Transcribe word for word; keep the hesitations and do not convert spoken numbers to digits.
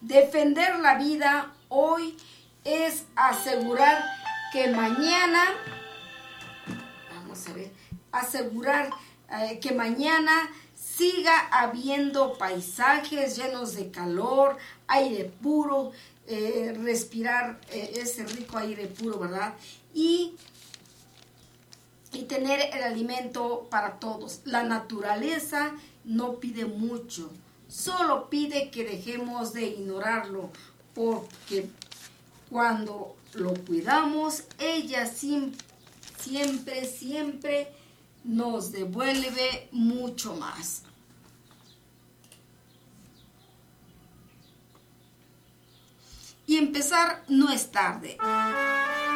Defender la vida hoy es asegurar que mañana, vamos a ver, asegurar eh, que mañana siga habiendo paisajes llenos de calor, aire puro, eh, respirar eh, ese rico aire puro, ¿verdad? Y, y tener el alimento para todos. La naturaleza no pide mucho, solo pide que dejemos de ignorarlo, porque cuando lo cuidamos, ella siempre, siempre, siempre nos devuelve mucho más. Y empezar no es tarde.